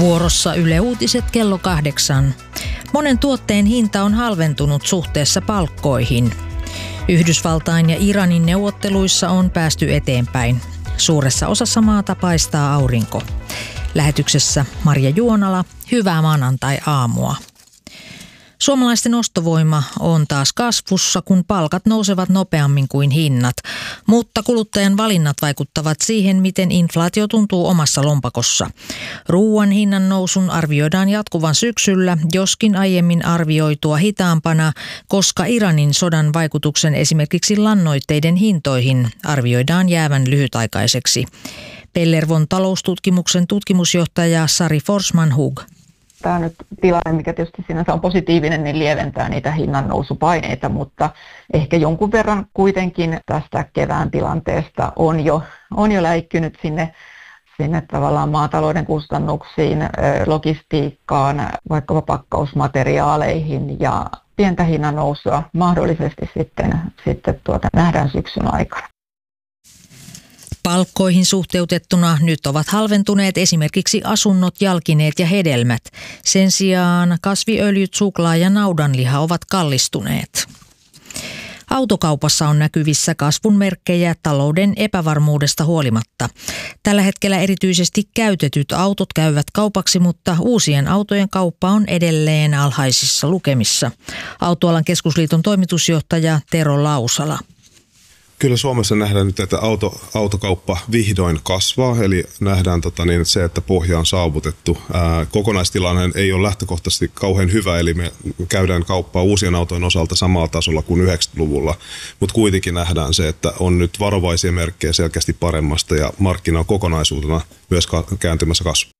Vuorossa Yle Uutiset kello 8. Monen tuotteen hinta on halventunut suhteessa palkkoihin. Yhdysvaltain ja Iranin neuvotteluissa on päästy eteenpäin. Suuressa osassa maata paistaa aurinko. Lähetyksessä Marja Juonala, hyvää maanantai-aamua. Suomalaisten ostovoima on taas kasvussa, kun palkat nousevat nopeammin kuin hinnat. Mutta kuluttajan valinnat vaikuttavat siihen, miten inflaatio tuntuu omassa lompakossa. Ruuan hinnan nousun arvioidaan jatkuvan syksyllä, joskin aiemmin arvioitua hitaampana, koska Iranin sodan vaikutuksen esimerkiksi lannoitteiden hintoihin arvioidaan jäävän lyhytaikaiseksi. Pellervon taloustutkimuksen tutkimusjohtaja Sari Forsman-Hug. Tämä nyt tilanne, mikä tietysti sinänsä on positiivinen, niin lieventää niitä hinnannousupaineita, mutta ehkä jonkun verran kuitenkin tästä kevään tilanteesta on jo läikkynyt sinne tavallaan maatalouden kustannuksiin, logistiikkaan, vaikkapa pakkausmateriaaleihin ja pientä hinnannousua mahdollisesti sitten nähdään syksyn aikana. Palkkoihin suhteutettuna nyt ovat halventuneet esimerkiksi asunnot, jalkineet ja hedelmät. Sen sijaan kasviöljyt, suklaa ja naudanliha ovat kallistuneet. Autokaupassa on näkyvissä kasvun merkkejä talouden epävarmuudesta huolimatta. Tällä hetkellä erityisesti käytetyt autot käyvät kaupaksi, mutta uusien autojen kauppa on edelleen alhaisissa lukemissa. Autoalan keskusliiton toimitusjohtaja Tero Lausala. Kyllä Suomessa nähdään nyt, että autokauppa vihdoin kasvaa, eli nähdään se, että pohja on saavutettu. Kokonaistilanne ei ole lähtökohtaisesti kauhean hyvä, eli me käydään kauppaa uusien autojen osalta samalla tasolla kuin 90-luvulla, mutta kuitenkin nähdään se, että on nyt varovaisia merkkejä selkeästi paremmasta ja markkina on kokonaisuutena myös kääntymässä kasvuun.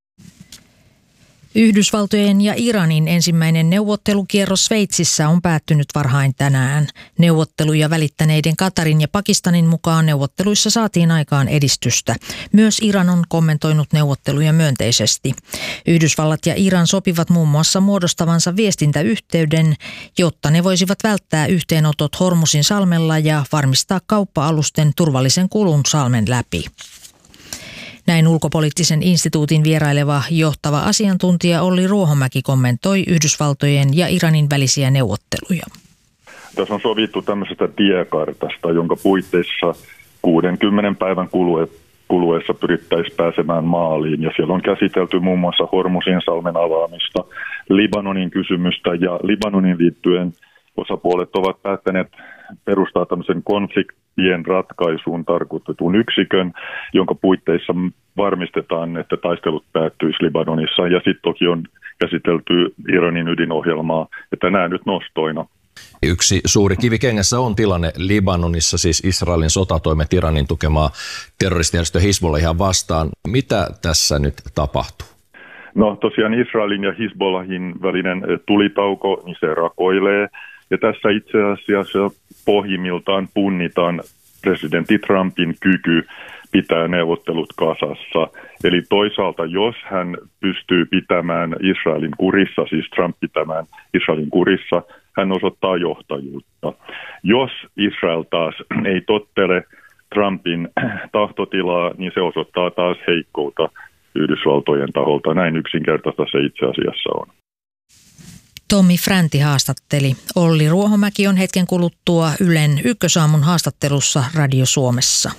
Yhdysvaltojen ja Iranin ensimmäinen neuvottelukierros Sveitsissä on päättynyt varhain tänään. Neuvotteluja välittäneiden Katarin ja Pakistanin mukaan neuvotteluissa saatiin aikaan edistystä. Myös Iran on kommentoinut neuvotteluja myönteisesti. Yhdysvallat ja Iran sopivat muun muassa muodostavansa viestintäyhteyden, jotta ne voisivat välttää yhteenotot Hormusin salmella ja varmistaa kauppa-alusten turvallisen kulun salmen läpi. Näin ulkopoliittisen instituutin vieraileva johtava asiantuntija Olli Ruohomäki kommentoi Yhdysvaltojen ja Iranin välisiä neuvotteluja. Tässä on sovittu tämmöisestä tiekartasta, jonka puitteissa 60 päivän kuluessa pyrittäisiin pääsemään maaliin. Ja siellä on käsitelty muun muassa Hormusin salmen avaamista, Libanonin kysymystä ja Libanonin liittyen osapuolet ovat päättäneet perustaa tämmöisen konfliktien ratkaisuun tarkoitetun yksikön, jonka puitteissa varmistetaan, että taistelut päättyisi Libanonissa. Ja sitten toki on käsitelty Iranin ydinohjelmaa, että nämä nyt nostoina. Yksi suuri kivi kengässä on tilanne Libanonissa, siis Israelin sotatoimet Iranin tukemaa terroristijärjestö Hizbollahia vastaan. Mitä tässä nyt tapahtuu? No tosiaan Israelin ja Hizbollahin välinen tulitauko, niin se rakoilee. Ja tässä itse asiassa pohjimmiltaan punnitaan presidentti Trumpin kyky pitää neuvottelut kasassa. Eli toisaalta, jos hän pystyy pitämään Israelin kurissa, siis Trump pitämään Israelin kurissa, hän osoittaa johtajuutta. Jos Israel taas ei tottele Trumpin tahtotilaa, niin se osoittaa taas heikkoutta Yhdysvaltojen taholta. Näin yksinkertaista se itse asiassa on. Tommi Fränti haastatteli. Olli Ruohomäki on hetken kuluttua Ylen Ykkösaamun haastattelussa Radio Suomessa.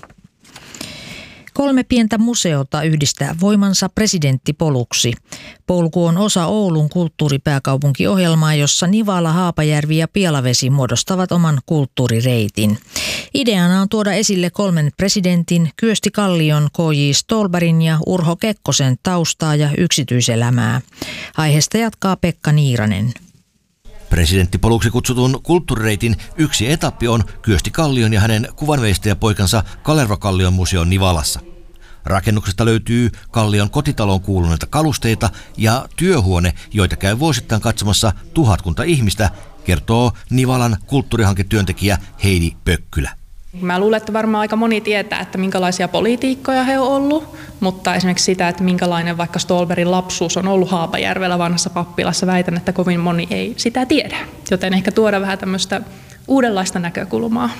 3 pientä museota yhdistää voimansa presidenttipoluksi. Polku on osa Oulun kulttuuripääkaupunkiohjelmaa, jossa Nivala, Haapajärvi ja Pielavesi muodostavat oman kulttuurireitin. Ideana on tuoda esille 3 presidentin, Kyösti Kallion, K.J. Ståhlbergin ja Urho Kekkosen taustaa ja yksityiselämää. Aiheesta jatkaa Pekka Niiranen. Presidenttipoluksi kutsutun kulttuurireitin yksi etappi on Kyösti Kallion ja hänen kuvanveistäjäpoikansa Kalerva Kallion museon Nivalassa. Rakennuksesta löytyy Kallion kotitaloon kuuluneita kalusteita ja työhuone, joita käy vuosittain katsomassa 1000 ihmistä, kertoo Nivalan kulttuurihanketyöntekijä Heidi Pökkylä. Mä luulen, että varmaan aika moni tietää, että minkälaisia poliitikkoja he on ollut, mutta esimerkiksi sitä, että minkälainen vaikka Ståhlbergin lapsuus on ollut Haapajärvellä vanhassa pappilassa, väitän, että kovin moni ei sitä tiedä. Joten ehkä tuoda vähän tämmöistä uudenlaista näkökulmaa.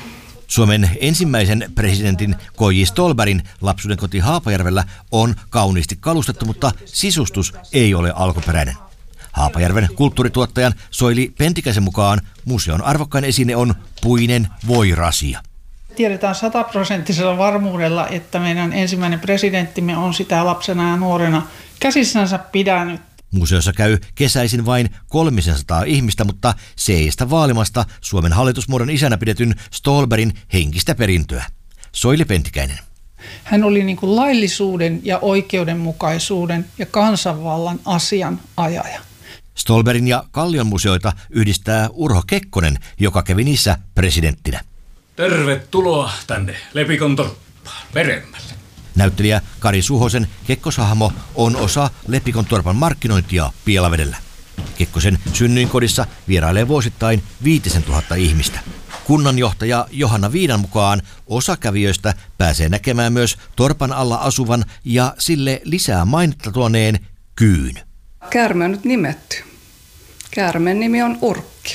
Suomen ensimmäisen presidentin K.J. Ståhlbergin lapsuuden koti Haapajärvellä on kauniisti kalustettu, mutta sisustus ei ole alkuperäinen. Haapajärven kulttuurituottajan Soili Pentikäisen mukaan museon arvokkain esine on puinen voirasia. Tiedetään 100% varmuudella, että meidän ensimmäinen presidenttimme on sitä lapsena ja nuorena käsissänsä pidänyt. Museossa käy kesäisin vain 300 ihmistä, mutta se ei estä vaalimasta Suomen hallitusmuodon isänä pidetyn Ståhlbergin henkistä perintöä. Soili Pentikäinen. Hän oli niin kuin laillisuuden ja oikeudenmukaisuuden ja kansanvallan asianajaja. Ståhlbergin ja Kallion museoita yhdistää Urho Kekkonen, joka kävi niissä presidenttinä. Tervetuloa tänne Lepikon torppaan, Meremmälle. Näyttelijä Kari Suhosen Kekkoshahmo on osa Lepikon torpan markkinointia Pielavedellä. Kekkosen synnyinkodissa vierailee vuosittain 5000 ihmistä. Kunnanjohtaja Johanna Viidan mukaan osa kävijöistä pääsee näkemään myös torpan alla asuvan ja sille lisää mainetta tuoneen kyyn. Käärme on nyt nimetty. Käärmeen nimi on Urkki.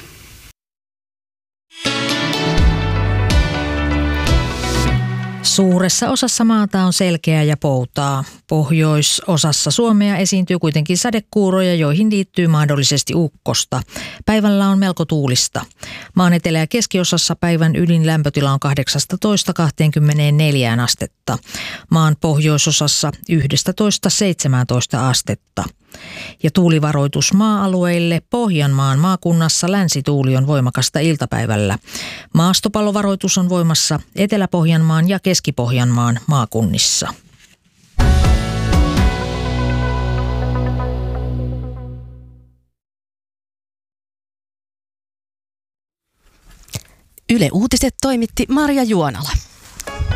Suuressa osassa maata on selkeää ja poutaa. Pohjoisosassa Suomea esiintyy kuitenkin sadekuuroja, joihin liittyy mahdollisesti ukkosta. Päivällä on melko tuulista. Maan etelä- ja keskiosassa päivän ylin lämpötila on 18–24 astetta. Maan pohjoisosassa 11–17 astetta. Ja tuulivaroitus maa-alueille Pohjanmaan maakunnassa länsituuli on voimakasta iltapäivällä. Maastopallovaroitus on voimassa Etelä-Pohjanmaan ja Keski-Pohjanmaan maakunnissa. Yle Uutiset toimitti Marja Juonala.